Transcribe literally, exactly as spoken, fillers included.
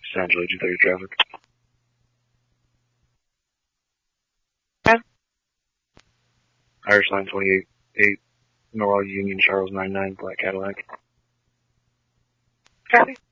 San Angelo two thirty traffic. Yeah. Irish Line twenty-eight eight, Milwaukee Union Charles nine nine, Black Cadillac. Copy.